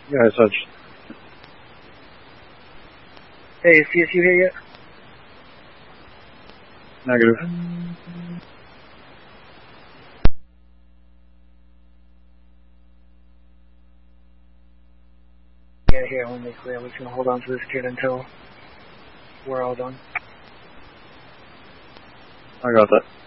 Yeah, I touched. Hey, is CSU here yet? Negative. Yeah, here, only clear. We're just gonna hold on to this kid until we're all done. I got that.